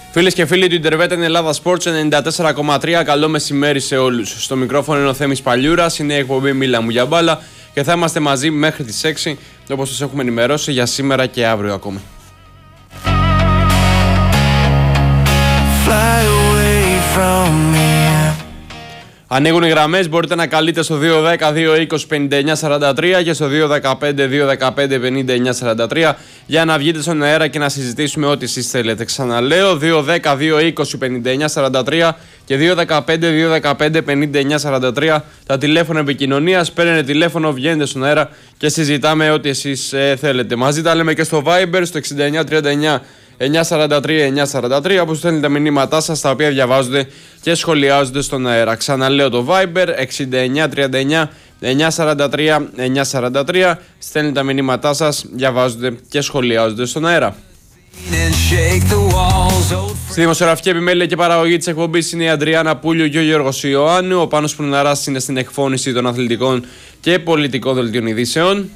Φίλες και φίλοι του Ιντερβέτα Ελλάδα Sports 94,3, καλό μεσημέρι σε όλους. Στο μικρόφωνο είναι ο Θέμης Παλιούρας, είναι η εκπομπή Μίλα μου για μπάλα και θα είμαστε μαζί μέχρι τις 6, όπως σας έχουμε ενημερώσει για σήμερα και αύριο ακόμη. Ανοίγουν οι γραμμές, μπορείτε να καλείτε στο 210-220-5943 και στο 215-215-5943 για να βγείτε στον αέρα και να συζητήσουμε ό,τι εσείς θέλετε. Ξαναλέω, 210-220-5943 και 215-215-5943 τα τηλέφωνα επικοινωνίας. Παίρνετε τηλέφωνο, βγαίνετε στον αέρα και συζητάμε ό,τι εσείς θέλετε. Μαζί τα λέμε και στο Viber, στο 6939 943-943, όπως στέλνετε τα μηνύματά σας, τα οποία διαβάζονται και σχολιάζονται στον αέρα. Ξαναλέω το Viber 6939-943-943. Στέλνετε τα μηνύματά σας, διαβάζονται και σχολιάζονται στον αέρα. Στη δημοσιογραφική επιμέλεια και παραγωγή της εκπομπής είναι η Αντριάννα Πούλιο και ο Γιώργος Ιωάννου. Ο Πάνος Προυναράς είναι στην εκφώνηση των αθλητικών και πολιτικών δελτίων ειδήσεων.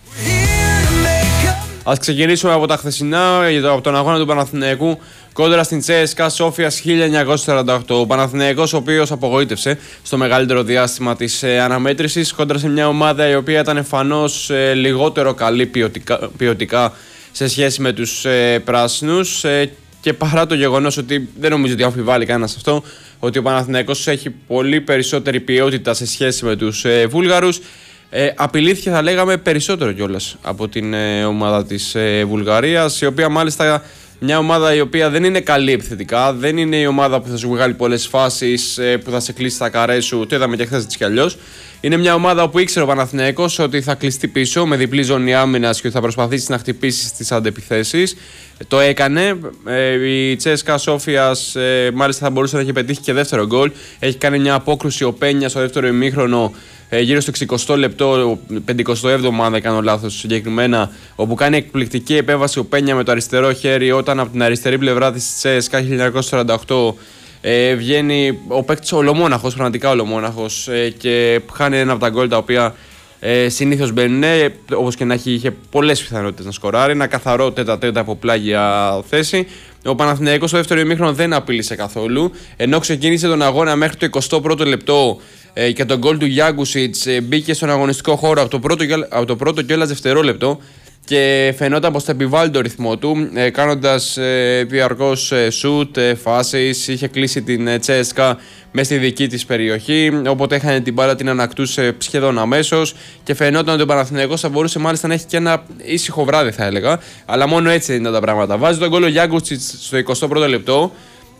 Ας ξεκινήσουμε από τα χθεσινά, από τον αγώνα του Παναθηναϊκού κόντρα στην CSKA Σόφιας 1948. Ο Παναθηναϊκός, ο οποίος απογοήτευσε στο μεγαλύτερο διάστημα της αναμέτρησης κόντρα σε μια ομάδα η οποία ήταν εμφανώς λιγότερο καλή ποιοτικά σε σχέση με τους πράσινους, και παρά το γεγονός ότι δεν νομίζω ότι αμφιβάλλει κανένας αυτό, ότι ο Παναθηναϊκός έχει πολύ περισσότερη ποιότητα σε σχέση με τους Βούλγαρους. Απειλήθηκε, θα λέγαμε, περισσότερο κιόλας από την ομάδα της Βουλγαρίας, η οποία μάλιστα μια ομάδα η οποία δεν είναι καλή επιθετικά, δεν είναι η ομάδα που θα σου βγάλει πολλές φάσεις, που θα σε κλείσει τα καρέ σου, το είδαμε και χθες έτσι κι αλλιώς. Είναι μια ομάδα που ήξερε ο Παναθηναϊκός ότι θα κλειστεί πίσω με διπλή ζώνη άμυνας και ότι θα προσπαθήσει να χτυπήσει στις αντεπιθέσεις. Το έκανε. Η CSKA Σόφιας μάλιστα θα μπορούσε να έχει πετύχει και δεύτερο γκολ. Έχει κάνει μια απόκρουση ο Πένια στο δεύτερο ημίχρονο, γύρω στο 60 λεπτό, 57ο αν δεν κάνω λάθος συγκεκριμένα, όπου κάνει εκπληκτική επέμβαση ο Πένια με το αριστερό χέρι, όταν από την αριστερή πλευρά της CSKA 1948 βγαίνει ο παίκτης ολομόναχος, πραγματικά ολομόναχος, και χάνει ένα από τα γκολ τα οποία συνήθως μπαίνουν. Όπως και να έχει, είχε πολλές πιθανότητες να σκοράρει. Ένα καθαρό τέτα-τέτα από πλάγια θέση. Ο Παναθηναϊκός στο δεύτερο ημίχρονο δεν απείλησε καθόλου, ενώ ξεκίνησε τον αγώνα μέχρι το 21ο λεπτό και τον γκολ του Γιάγκουσιτς μπήκε στον αγωνιστικό χώρο από το πρώτο κιόλας δευτερόλεπτο και φαινόταν πως θα επιβάλλει το ρυθμό του, κάνοντας διαρκώς σουτ, φάσεις. Είχε κλείσει την CSKA μέσα στη δική της περιοχή, όποτε έχανε την μπάλα την ανακτούσε σχεδόν αμέσως και φαινόταν ότι ο Παναθηναϊκός θα μπορούσε μάλιστα να έχει και ένα ήσυχο βράδυ, θα έλεγα, αλλά μόνο έτσι είναι τα πράγματα. Βάζει τον γκολ ο Γιάγκουσιτς στο 21ο λεπτό,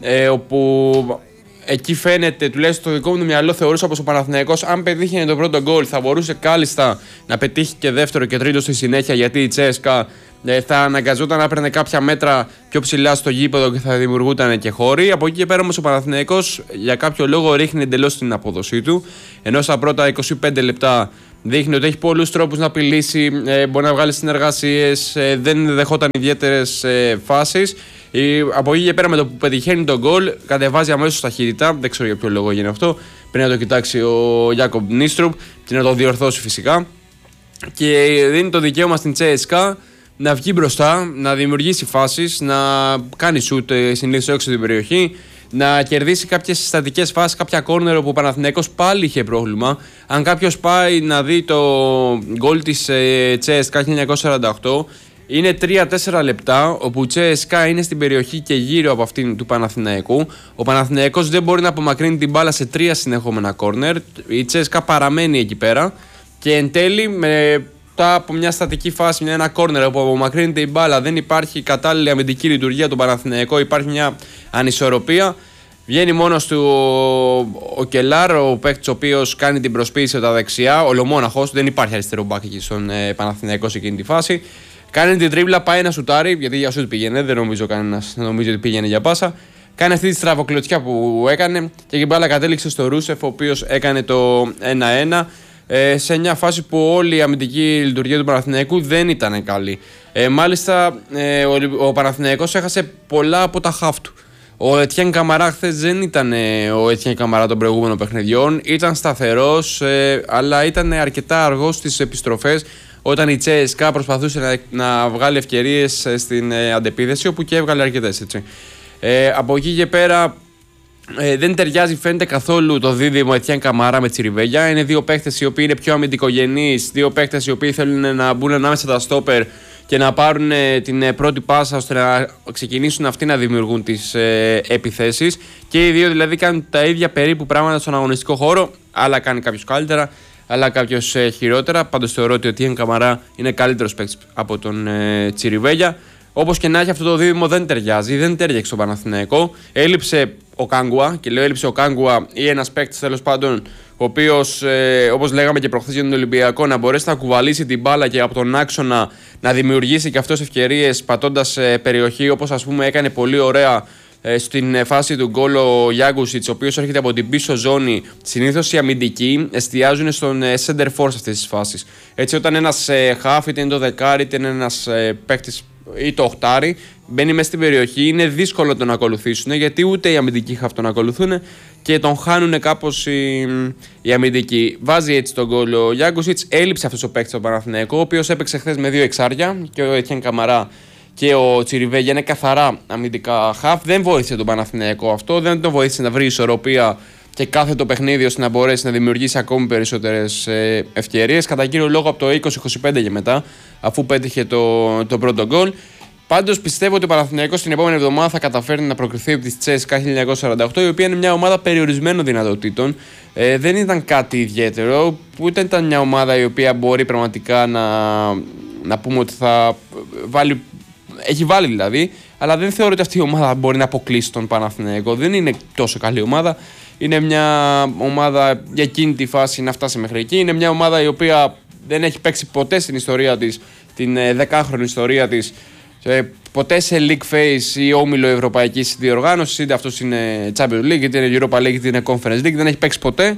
όπου εκεί φαίνεται, τουλάχιστον στο δικό μου το μυαλό, θεωρούσα πως ο Παναθηναϊκός, αν πετύχει το πρώτο γκολ, θα μπορούσε κάλλιστα να πετύχει και δεύτερο και τρίτο στη συνέχεια, γιατί η CSKA θα αναγκαζόταν να παίρνει κάποια μέτρα πιο ψηλά στο γήπεδο και θα δημιουργούταν και χώροι. Από εκεί και πέρα όμως ο Παναθηναϊκός για κάποιο λόγο ρίχνει εντελώς την απόδοσή του, ενώ στα πρώτα 25 λεπτά δείχνει ότι έχει πολλούς τρόπους να απειλήσει, μπορεί να βγάλει συνεργασίες, δεν δεχόταν ιδιαίτερες φάσεις. Από εκεί και πέρα, με το που πετυχαίνει τον γκολ, κατεβάζει αμέσως ταχύτητα. Δεν ξέρω για ποιο λόγο έγινε αυτό. Πρέπει να το κοιτάξει ο Γιάκομπ Νίστρουπ και να το διορθώσει φυσικά. Και δίνει το δικαίωμα στην CSKA να βγει μπροστά, να δημιουργήσει φάσεις, να κάνει σουτ συνήθως έξω την περιοχή, να κερδίσει κάποιες συστατικές φάσεις, κάποια κόρνερ όπου ο Παναθηναϊκός πάλι είχε πρόβλημα. Αν κάποιος πάει να δει το γκολ της CSKA 1948, είναι 3-4 λεπτά όπου η CSKA είναι στην περιοχή και γύρω από αυτήν του Παναθηναϊκού. Ο Παναθηναϊκός δεν μπορεί να απομακρύνει την μπάλα σε 3 συνεχόμενα κόρνερ. Η CSKA παραμένει εκεί πέρα και εν τέλει μετά από μια στατική φάση, ένα κόρνερ όπου απομακρύνεται η μπάλα, δεν υπάρχει κατάλληλη αμυντική λειτουργία του Παναθηναϊκού, υπάρχει μια ανισορροπία. Βγαίνει μόνος του ο Κελάρ, ο παίκτης ο οποίος κάνει την προσποίηση από τα δεξιά, ολομόναχος, δεν υπάρχει αριστερό μπακ εκεί στον Παναθηναϊκό σε εκείνη τη φάση. Κάνει την τρίμπλα, πάει να σουτάρει, γιατί για σουτ πήγαινε, δεν νομίζω κανένας νομίζει ότι πήγαινε για πάσα. Κάνει αυτή τη στραβοκλωτσιά που έκανε και η μπάλα κατέληξε στο Ρούσεφ, ο οποίος έκανε το 1-1. Σε μια φάση που όλη η αμυντική λειτουργία του Παναθηναϊκού δεν ήταν καλή. Μάλιστα, ο Παναθηναϊκός έχασε πολλά από τα χαφ του. Ο Ετιέν Καμαρά χθες δεν ήταν ο Ετιέν Καμαρά των προηγούμενων παιχνιδιών. Ήταν σταθερός, αλλά ήταν αρκετά αργός στις επιστροφές όταν η CSKA προσπαθούσε να βγάλει ευκαιρίες στην αντεπίθεση, όπου και έβγαλε αρκετές, έτσι. Από εκεί και πέρα δεν ταιριάζει, φαίνεται καθόλου το δίδυμο Ετιέν Καμαρά με Τσιριβέγια. Είναι δύο παίκτες οι οποίοι είναι πιο αμυντικογενείς, δύο παίκτες οι οποίοι θέλουν να μπουν ανάμεσα τα στόπερ και να πάρουν την πρώτη πάσα ώστε να ξεκινήσουν αυτοί να δημιουργούν τις επιθέσεις. Και οι δύο δηλαδή κάνουν τα ίδια περίπου πράγματα στον αγωνιστικό χώρο. Άλλα κάνει κάποιος καλύτερα, άλλα κάποιος χειρότερα. Πάντως θεωρώ ότι ο Ετιέν Καμαρά είναι καλύτερος παίκτης από τον Τσιριβέγια. Όπως και να έχει, αυτό το δίδυμο δεν ταιριάζει, δεν τέριαξε στον Παναθηναϊκό. Έλειψε ο Κάγκουα, και λέω έλειψε ο Κάγκουα ή ένας παίκτης τέλος πάντων, ο οποίος, όπως λέγαμε και προχθές για τον Ολυμπιακό, να μπορέσει να κουβαλήσει την μπάλα και από τον άξονα να δημιουργήσει και αυτός ευκαιρίες πατώντας περιοχή, όπως ας πούμε έκανε πολύ ωραία στην φάση του γκολ ο Γιάγκουσιτς, ο οποίος έρχεται από την πίσω ζώνη. Συνήθως οι αμυντικοί εστιάζουν στον center for σε αυτές τις φάσεις. Έτσι, όταν ένας half, είτε είναι το δεκάρι, είτε είναι ένας παίκτης ή το οχτάρι, μπαίνει μέσα στην περιοχή, είναι δύσκολο τον ακολουθήσουν, γιατί ούτε οι αμυντικοί half τον ακολουθούν και τον χάνουν κάπως οι αμυντικοί. Βάζει έτσι τον γκολ ο Γιάγκουσιτς. Έλειψε αυτός ο παίκτης στον Παναθηναϊκό, ο οποίος έπαιξε χθες με δύο εξάρια, και ο Ετιέν Καμαρά και ο Τσιριβέγια είναι καθαρά αμυντικά half. Δεν βοήθησε τον Παναθηναϊκό αυτό, δεν τον βοήθησε να βρει ισορροπία και κάθε το παιχνίδι ώστε να μπορέσει να δημιουργήσει ακόμη περισσότερες ευκαιρίες. Κατά κύριο λόγο από το 20-25 και μετά, αφού πέτυχε το πρώτο γκολ. Πάντως πιστεύω ότι ο Παναθηναϊκός την επόμενη εβδομάδα θα καταφέρει να προκριθεί από τη CSKA 1948, η οποία είναι μια ομάδα περιορισμένων δυνατοτήτων. Δεν ήταν κάτι ιδιαίτερο, ούτε ήταν μια ομάδα η οποία μπορεί πραγματικά να πούμε ότι θα βάλει. Έχει βάλει δηλαδή, αλλά δεν θεωρώ ότι αυτή η ομάδα μπορεί να αποκλείσει τον Παναθηναϊκό. Δεν είναι τόσο καλή ομάδα. Είναι μια ομάδα για εκείνη τη φάση να φτάσει μέχρι εκεί. Είναι μια ομάδα η οποία δεν έχει παίξει ποτέ στην ιστορία της, την 10χρονη ιστορία της, ποτέ σε league phase ή όμιλο ευρωπαϊκής διοργάνωσης. Είτε αυτός είναι Champions League, είτε είναι Europa League, είτε είναι Conference League. Δεν έχει παίξει ποτέ.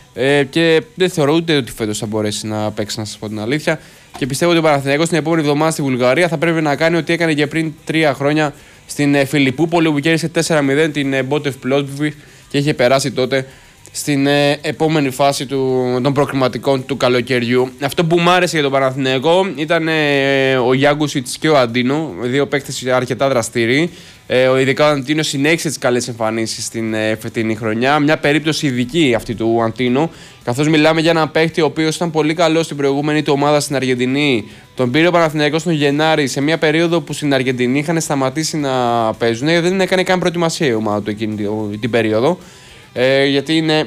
Και δεν θεωρώ ούτε ότι φέτος θα μπορέσει να παίξει, να σας πω την αλήθεια. Και πιστεύω ότι ο Παναθηναϊκός την επόμενη εβδομάδα στη Βουλγαρία θα πρέπει να κάνει ό,τι έκανε και πριν 3 χρόνια στην Φιλιππούπολη, που κέρδισε 4-0 την Μπότεφ Πλόσβι και είχε περάσει τότε στην επόμενη φάση των προκριματικών του καλοκαιριού. Αυτό που μου άρεσε για τον Παναθηναϊκό ήταν ο Γιάγκουσιτς και ο Αντίνο, δύο παίκτες αρκετά δραστήριοι. Ειδικά ο Αντίνο συνέχισε τις καλές εμφανίσεις στην φετινή χρονιά. Μια περίπτωση ειδική αυτή του Αντίνο, καθώς μιλάμε για έναν παίκτη ο οποίος ήταν πολύ καλός στην προηγούμενη του ομάδα στην Αργεντινή. Τον πήρε ο Παναθηναϊκός τον Γενάρη, σε μια περίοδο που στην Αργεντινή είχαν σταματήσει να παίζουν. Δεν έκανε καν προετοιμασία η ομάδα του εκείνη την περίοδο. Γιατί είναι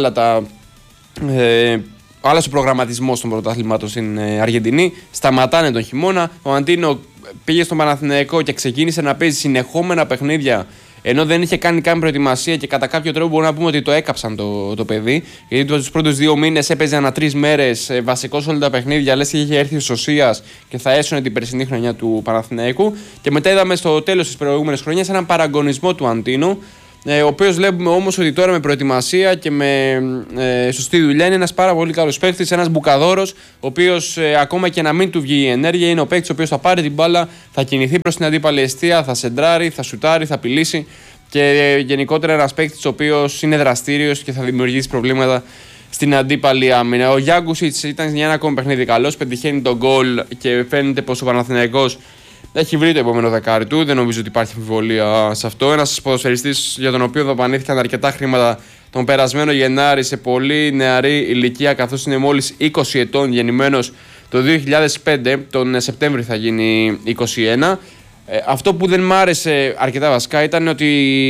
άλλος ο προγραμματισμός των πρωταθλημάτων στην Αργεντινή. Σταματάνε τον χειμώνα. Ο Αντίνο πήγε στον Παναθηναϊκό και ξεκίνησε να παίζει συνεχόμενα παιχνίδια, ενώ δεν είχε κάνει καν προετοιμασία, και κατά κάποιο τρόπο μπορούμε να πούμε ότι το έκαψαν το παιδί. Γιατί τους πρώτους 2 μήνες έπαιζε ανά 3 μέρες βασικός όλα τα παιχνίδια, λες και είχε έρθει ο Σωσίας και θα έσωνε την περσινή χρονιά του Παναθηναϊκού. Και μετά είδαμε στο τέλος της προηγούμενης χρονιάς έναν παραγωνισμό του Αντίνο, ο οποίος βλέπουμε όμως ότι τώρα με προετοιμασία και με σωστή δουλειά είναι ένας πάρα πολύ καλός παίκτης, ένας μπουκαδόρος, ο οποίος ακόμα και να μην του βγει η ενέργεια, είναι ο παίκτης ο οποίος θα πάρει την μπάλα, θα κινηθεί προς την αντίπαλη εστία, θα σεντράρει, θα σουτάρει, θα απειλήσει, και γενικότερα ένας παίκτης ο οποίος είναι δραστήριος και θα δημιουργήσει προβλήματα στην αντίπαλη άμυνα. Ο Γιάγκουσιτς ήταν για ένα ακόμη παιχνίδι καλός, πετυχαίνει τον γκολ και φαίνεται πως ο Παναθηναϊκός έχει βρει το επόμενο δεκάρι του, δεν νομίζω ότι υπάρχει αμφιβολία σε αυτό. Ένας ποδοσφαιριστής για τον οποίο δαπανήθηκαν αρκετά χρήματα τον περασμένο Γενάρη σε πολύ νεαρή ηλικία, καθώς είναι μόλις 20 ετών, γεννημένος το 2005, τον Σεπτέμβρη θα γίνει 21. Αυτό που δεν μ' άρεσε αρκετά βασικά ήταν ότι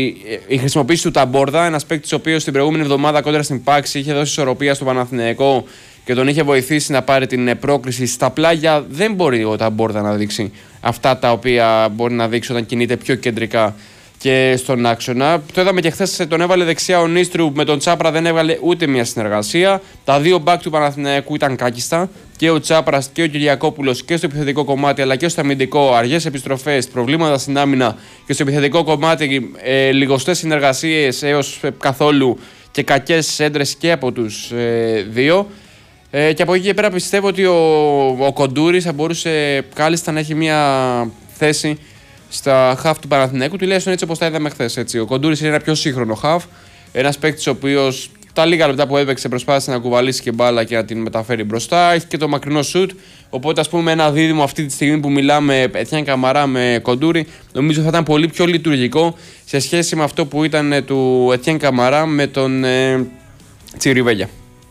η χρησιμοποίηση του Ταμπόρδα, ένας παίκτης ο οποίος την προηγούμενη εβδομάδα κόντρα στην Πάξη είχε δώσει ισορροπία στο Παναθηναϊκό και τον είχε βοηθήσει να πάρει την πρόκριση στα πλάγια, δεν μπορεί ο Ταμπόρδα να δείξει αυτά τα οποία μπορεί να δείξει όταν κινείται πιο κεντρικά και στον άξονα. Το είδαμε και χθες, τον έβαλε δεξιά ο Νίστρου, με τον Τσάπρα δεν έβγαλε ούτε μια συνεργασία. Τα δύο μπακ του Παναθηναϊκού ήταν κάκιστα, και ο Τσάπρας και ο Κυριακόπουλος, και στο επιθετικό κομμάτι αλλά και στο αμυντικό. Αργές επιστροφές, προβλήματα στην άμυνα, και στο επιθετικό κομμάτι λιγοστές συνεργασίες έως καθόλου και κακές έντρες και από τους δύο. Και από εκεί και πέρα πιστεύω ότι ο Κοντούρης θα μπορούσε κάλλιστα να έχει μια θέση στα χαφ του Παναθηναϊκού, τουλάχιστον έτσι όπως τα είδαμε χθες. Ο Κοντούρης είναι ένα πιο σύγχρονο χαφ, ένας παίκτης ο οποίος Τα λίγα λεπτά που έπαιξε προσπάθησε να κουβαλήσει και μπάλα και να την μεταφέρει μπροστά. Έχει και το μακρινό σουτ. Οπότε, ας πούμε, ένα δίδυμο αυτή τη στιγμή που μιλάμε, Ετιέν Καμαρά με Κοντούρι, νομίζω θα ήταν πολύ πιο λειτουργικό σε σχέση με αυτό που ήταν του Ετιέν Καμαρά με τον Τσιριβέλια.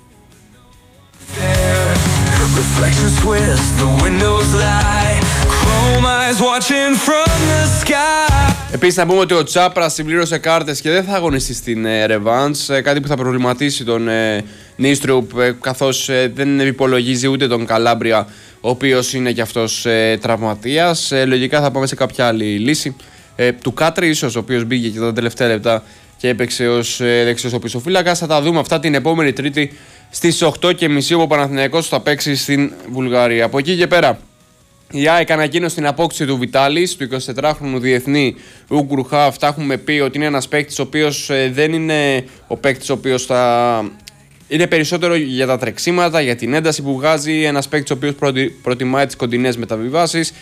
Επίσης να πούμε ότι ο Τσάπρας συμπλήρωσε κάρτες και δεν θα αγωνιστεί στην Revanche, κάτι που θα προβληματίσει τον Νίστρουπ, καθώς δεν υπολογίζει ούτε τον Καλάμπρια, ο οποίος είναι και αυτός τραυματίας. Λογικά θα πάμε σε κάποια άλλη λύση. Του Κάτρι ίσως, ο οποίος μπήκε και τα τελευταία λεπτά και έπαιξε ως δεξιός οπισθοφύλακας. Θα τα δούμε αυτά την επόμενη Τρίτη στις 8:30 όπου ο Παναθηναϊκός θα παίξει στην Βουλγαρία. Από εκεί και πέρα, η ΑΕΚ ανακοίνωσε την απόκτηση του Βιτάλης, του 24χρονου διεθνή Ούγκρου Χαφ. Τα έχουμε πει ότι είναι ένας παίκτης ο οποίος δεν είναι ο παίκτης ο οποίος θα είναι περισσότερο για τα τρεξίματα, για την ένταση που βγάζει. Ένας παίκτης ο οποίος προτιμάει τις κοντινές μεταβιβάσεις.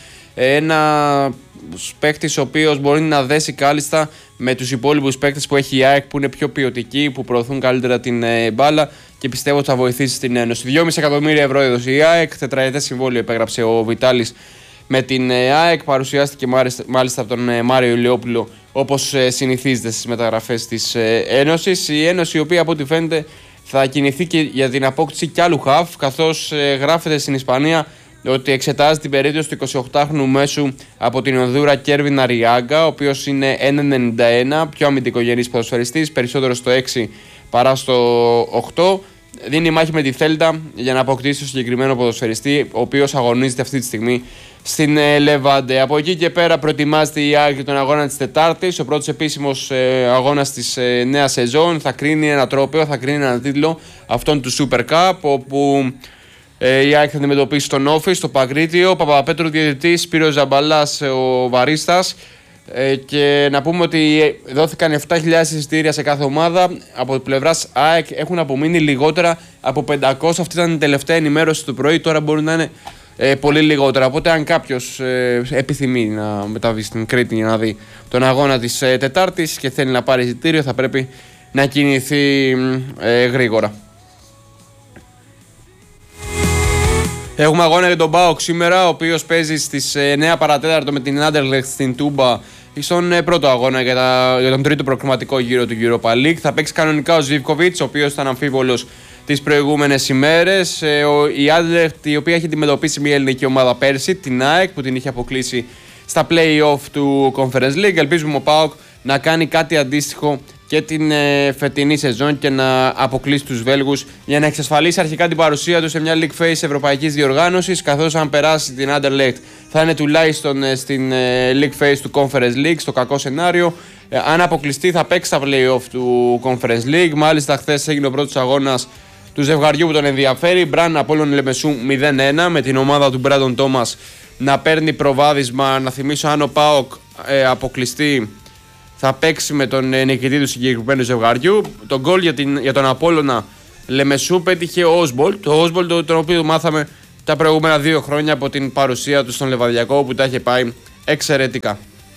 Ένα παίκτης ο οποίος μπορεί να δέσει κάλλιστα με τους υπόλοιπους παίκτες που έχει η ΑΕΚ, που είναι πιο ποιοτικοί, που προωθούν καλύτερα την μπάλα και πιστεύω ότι θα βοηθήσει στην Ένωση. 2,5 εκατομμύρια ευρώ έδωσε η ΑΕΚ, τετραετές συμβόλαιο επέγραψε ο Βιτάλης με την ΑΕΚ. Παρουσιάστηκε μάλιστα από τον Μάριο Ηλιόπουλο, όπως συνηθίζεται στις μεταγραφές της Ένωσης. Η Ένωση, η οποία από ό,τι φαίνεται θα κινηθεί και για την απόκτηση κι άλλου χαφ, καθώς γράφεται στην Ισπανία ότι εξετάζει την περίπτωση του 28χρονου μέσου από την Ονδούρα Κέρβιν Αριάγκα, ο οποίος είναι 1,91, πιο αμυντικογενής ποδοσφαιριστής, περισσότερο στο 6 παρά στο 8. Δίνει μάχη με τη Θέλτα για να αποκτήσει το συγκεκριμένο ποδοσφαιριστή, ο οποίος αγωνίζεται αυτή τη στιγμή στην Λεβάντε. Από εκεί και πέρα προετοιμάζεται η ΑΕΚ για τον αγώνα της Τετάρτης, ο πρώτος επίσημος αγώνας της νέας σεζόν. Θα κρίνει ένα τρόπαιο, θα κρίνει ένα τίτλο, αυτόν του Super Cup, όπου η ΑΕΚ θα αντιμετωπίσει τον Όφη, στο Παγκρίτιο, Παπαπέτρου διαιτητής, Σπύρος Ζαμπαλάς ο βαρίστας. Και να πούμε ότι δόθηκαν 7.000 εισιτήρια σε κάθε ομάδα. Από πλευράς ΑΕΚ έχουν απομείνει λιγότερα από 500. Αυτή ήταν η τελευταία ενημέρωση του πρωί. Τώρα μπορεί να είναι πολύ λιγότερα. Οπότε, αν κάποιος επιθυμεί να μεταβεί στην Κρήτη για να δει τον αγώνα της Τετάρτης και θέλει να πάρει εισιτήριο, θα πρέπει να κινηθεί γρήγορα. Έχουμε αγώνα για τον ΠΑΟΚ σήμερα, ο οποίος παίζει στις 9 παρατέταρτο με την Άντερλεχτ στην Τούμπα στον πρώτο αγώνα για τον τρίτο προκριματικό γύρο του Europa League. Θα παίξει κανονικά ο Ζίβκοβιτς, ο οποίος ήταν αμφίβολος τις προηγούμενες ημέρες. Η Άντερλεχτ, η οποία έχει αντιμετωπίσει μια ελληνική ομάδα πέρσι, την ΑΕΚ, που την είχε αποκλείσει στα play-off του Conference League. Ελπίζουμε ο ΠΑΟΚ να κάνει κάτι αντίστοιχο και την φετινή σεζόν και να αποκλείσει τους Βέλγους για να εξασφαλίσει αρχικά την παρουσία του σε μια League Phase ευρωπαϊκής διοργάνωσης, καθώς αν περάσει την Anderlecht θα είναι τουλάχιστον στην League Phase του Conference League, στο κακό σενάριο. Αν αποκλειστεί θα παίξει τα play-off του Conference League. Μάλιστα χθες έγινε ο πρώτος αγώνας του ζευγαριού που τον ενδιαφέρει. Μπραν Απόλλων Λεμεσού 0-1, με την ομάδα του Μπράντον Τόμας να παίρνει προβάδισμα. Να θυμίσω, αν ο ΠΑΟΚ αποκλειστεί, θα παίξει με τον νικητή του συγκεκριμένου ζευγαριού. Τον γκολ για τον Απόλλωνα Λεμεσού πέτυχε ο Όσμπολτ. Ο Όσμπολτ, τον οποίο μάθαμε τα προηγούμενα 2 χρόνια από την παρουσία του στον Λεβαδιακό, που τα είχε πάει εξαιρετικά.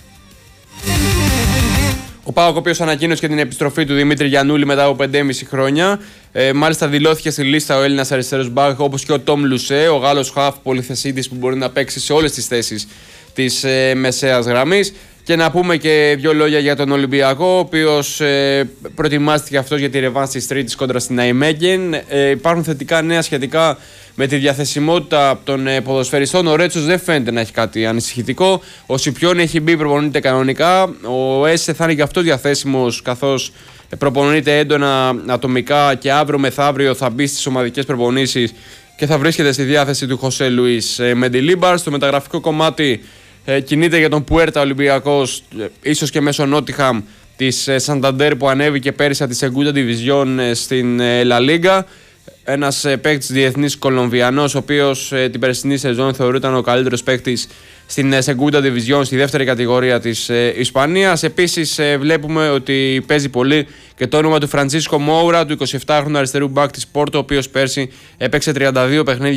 Ο ΠΑΟΚ, ο οποίος ανακοίνωσε και την επιστροφή του Δημήτρη Γιαννούλη μετά από 5,5 χρόνια. Μάλιστα δηλώθηκε στη λίστα ο Έλληνας αριστερός μπακ, όπως και ο Τόμ Λουσέ, ο Γάλλος χαφ πολυθεσίτης που μπορεί να παίξει σε όλες τις θέσεις της μεσαίας γραμμής. Και να πούμε και 2 λόγια για τον Ολυμπιακό, ο οποίος προετοιμάστηκε αυτός για τη ρεβάνς της Τρίτης κόντρα στην Ναϊμέγεν. Υπάρχουν θετικά νέα σχετικά με τη διαθεσιμότητα των ποδοσφαιριστών. Ο Ρέτσος δεν φαίνεται να έχει κάτι ανησυχητικό. Ο Σιπιόν έχει μπει, προπονείται κανονικά. Ο Έσε θα είναι και αυτός διαθέσιμος, καθώς προπονείται έντονα ατομικά και αύριο μεθαύριο θα μπει στις ομαδικές προπονήσεις και θα βρίσκεται στη διάθεση του Χωσέ Λουίς Μεντιλίμπαρ. Στο μεταγραφικό κομμάτι κινείται για τον Πουέρτα Ολυμπιακός, ίσως και μέσω Νότιχαμ της Σανταντέρ, που ανέβηκε πέρυσι από τη Segunda Division στην La Liga. Ένας παίκτης διεθνής Κολομβιανός, ο οποίος την περσινή σεζόν θεωρούταν ο καλύτερος παίκτης στην Segunda Division, στη δεύτερη κατηγορία της Ισπανίας. Επίσης βλέπουμε ότι παίζει πολύ και το όνομα του Φραντσίσκο Μόουρα, του 27χρονου αριστερού μπακ της Πόρτο, ο οποίος πέρσι έπαιξε 32 παιχνίδια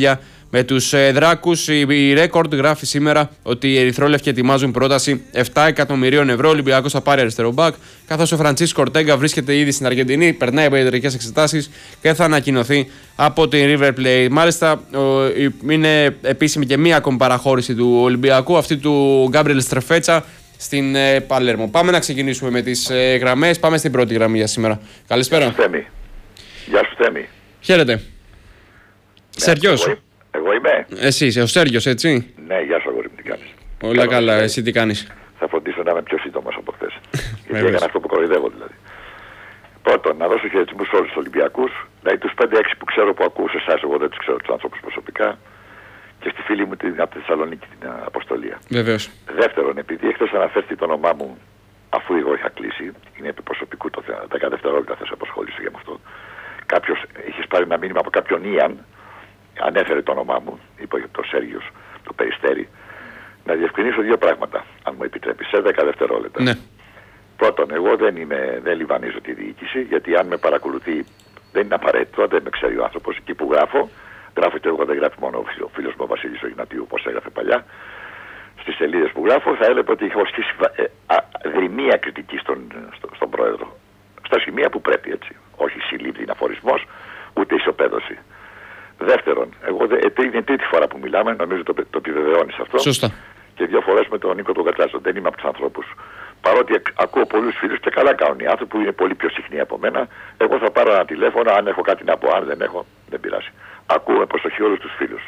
Με τους Δράκους, η Record γράφει σήμερα ότι οι Ερυθρόλευκοι ετοιμάζουν πρόταση 7 εκατομμυρίων ευρώ. Ο Ολυμπιακός θα πάρει αριστερό μπακ, καθώς ο Φραντσίσκο Ορτέγκα βρίσκεται ήδη στην Αργεντινή, περνάει από ιατρικές εξετάσεις και θα ανακοινωθεί από την River Plate. Μάλιστα, είναι επίσημη και μία ακόμη παραχώρηση του Ολυμπιακού, αυτή του Γκάμπριελ Στρεφέτσα στην Παλέρμο. Πάμε να ξεκινήσουμε με τις γραμμές. Πάμε στην πρώτη γραμμή για σήμερα. Καλησπέρα. Γεια σου, Θέμη. Χαίρετε. Σεργιός. Εγώ είμαι. Εσύ είσαι ο Σέργιος, έτσι. Ναι, γεια σου, αγόρι μου, τι κάνεις? Όλα καλά, εσύ τι κάνεις? Θα φροντίσω να είμαι πιο σύντομος από χθες. Γιατί έκανα αυτό που κοροϊδεύω δηλαδή. Πρώτον, να δώσω χαιρετισμούς σε όλους τους Ολυμπιακούς. Δηλαδή τους 5-6 που ξέρω που ακούω σε εσάς, εγώ δεν τους ξέρω τους ανθρώπους προσωπικά. Και στη φίλη μου από τη Θεσσαλονίκη την Αποστολία. Βεβαίως. Δεύτερον, επειδή εχθές αναφέρθηκε το όνομά μου, αφού εγώ είχα κλείσει, είναι επί προσωπικού το θέμα, 10 δευτερόλεπτα θα σε απασχολήσω για αυτό. Κάποιος, είχες πάρει ένα μήνυμα από κάποιον Ιαν, ανέφερε το όνομά μου, είπε το Σέργιος, το Περιστέρι. Να διευκρινίσω δύο πράγματα, αν μου επιτρέπει, σε 10 δευτερόλεπτα. Ναι. Πρώτον, εγώ δεν λιβανίζω τη διοίκηση, γιατί αν με παρακολουθεί δεν είναι απαραίτητο, δεν με ξέρει ο άνθρωπος. Εκεί που γράφω και εγώ, δεν γράφει μόνο ο φίλος μου ο Βασίλης ο Ιγνατίου, όπως έγραφε παλιά. Στις σελίδες που γράφω θα έλεγα ότι έχω ασκήσει δρυμία κριτική στον πρόεδρο. Στα σημεία που πρέπει, έτσι. Όχι συλλήπτη, αφορισμός, ούτε ισοπαίδωση. Δεύτερον, είναι τρίτη φορά που μιλάμε, νομίζω το επιβεβαιώνεις αυτό. Σωστά. Και 2 φορές με τον Νίκο τον Κατσάζο. Δεν είμαι από τους ανθρώπους. Παρότι ακούω πολλούς φίλους και καλά κάνουν οι άνθρωποι που είναι πολύ πιο συχνοί από μένα, εγώ θα πάρω ένα τηλέφωνο, αν έχω κάτι να πω, αν δεν έχω, δεν πειράζει. Ακούω με προσοχή όλους τους φίλους.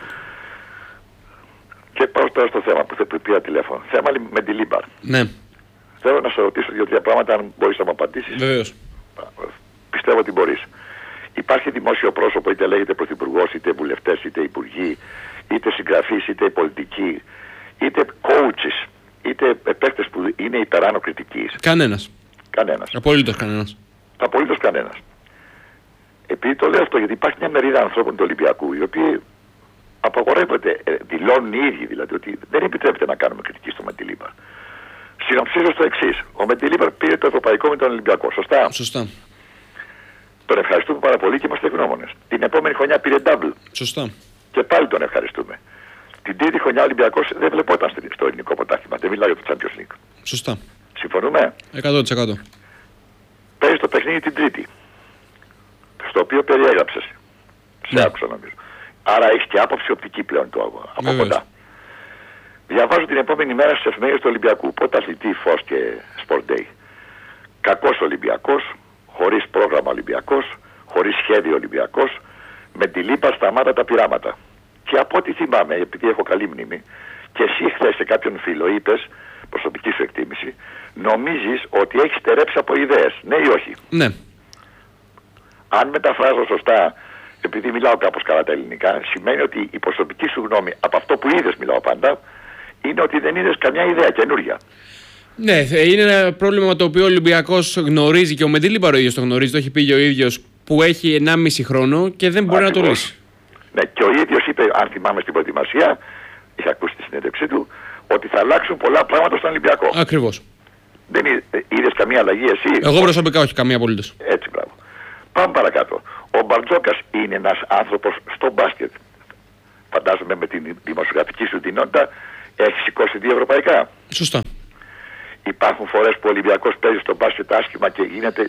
Και πάω τώρα στο θέμα που πήρα τηλέφωνο. Θέμα με τη Λίμπαρ. Ναι. Θέλω να σε ρωτήσω 2-3 πράγματα, αν μπορείς να μου απαντήσεις. Βεβαίως. Πιστεύω ότι μπορείς. Υπάρχει δημόσιο πρόσωπο, είτε λέγεται πρωθυπουργός, είτε βουλευτές, είτε υπουργοί, είτε συγγραφείς, είτε πολιτικοί, είτε coaches, είτε παίκτες που είναι υπεράνω κριτικής. Κανένας. Κανένας. Απολύτως κανένας. Απολύτως κανένας. Επειδή το λέω αυτό, γιατί υπάρχει μια μερίδα ανθρώπων του Ολυμπιακού, οι οποίοι απαγορεύονται, δηλώνουν οι ίδιοι δηλαδή, ότι δεν επιτρέπεται να κάνουμε κριτική στο Μεντιλίμπαρ. Συνοψίζω στο εξής. Ο Μεντιλίμπαρ πήρε το ευρωπαϊκό με τον Ολυμπιακό. Σωστά. Σωστά. Τον ευχαριστούμε πάρα πολύ και είμαστε ευγνώμονες. Την επόμενη χρονιά πήρε double. Σωστά. Και πάλι τον ευχαριστούμε. Την τρίτη χρονιά ο Ολυμπιακός δεν βλεπόταν στο ελληνικό πρωτάθλημα. Δεν μιλάω για το Champions League. Σωστά. Συμφωνούμε. 100%. Παίζει το παιχνίδι την τρίτη. Στο οποίο περιέγραψες. Σε άκουσα νομίζω. Άρα έχει και άποψη οπτική πλέον από κοντά. Διαβάζω την επόμενη μέρα στις εφημερίδες του Ολυμπιακού. Πρωταθλητή, Φως και Sport Day. Κακός Ολυμπιακός, χωρίς πρόγραμμα Ολυμπιακός, χωρίς σχέδιο Ολυμπιακός, με τη Λίμπαρ σταμάτα τα πειράματα. Και από ό,τι θυμάμαι, επειδή έχω καλή μνήμη, και εσύ χθες σε κάποιον φίλο είπες, προσωπική σου εκτίμηση, νομίζεις ότι έχεις στερέψει από ιδέες. Ναι ή όχι? Ναι. Αν μεταφράζω σωστά, επειδή μιλάω κάπως καλά τα ελληνικά, σημαίνει ότι η προσωπική σου γνώμη, από αυτό που είδες μιλάω πάντα, είναι ότι δεν είδες καμιά ιδέα καινούρια. Ναι, είναι ένα πρόβλημα το οποίο ο Ολυμπιακός γνωρίζει και ο Μεντιλίμπαρ ο ίδιος το γνωρίζει, το έχει πει και ο ίδιος, που έχει 1,5 χρόνο και δεν μπορεί να το λύσει. Ναι, και ο ίδιος είπε, αν θυμάμαι στην προετοιμασία, είχα ακούσει τη συνέντευξή του, ότι θα αλλάξουν πολλά πράγματα στον Ολυμπιακό. Ακριβώς. Δεν είδες καμία αλλαγή εσύ? Εγώ προσωπικά όχι, καμία απολύτως. Έτσι, μπράβο. Πάμε παρακάτω. Ο Μπαρτζόκας είναι ένας άνθρωπος στο μπάσκετ. Φαντάζομαι με την δημοσιογραφική σου δυνότητα έχει σηκώσει 2 ευρωπαϊκά. Σωστά. Υπάρχουν φορές που ο Ολυμπιακός παίζει στο μπάσκετ άσχημα και γίνεται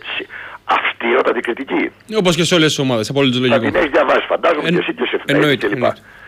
αυστηρότατη κριτική. Όπως και σε όλες τις ομάδες, απολύτως λογικό. Θα την έχεις διαβάσει, φαντάζομαι και εσύ και σε εφημερίδες κλπ.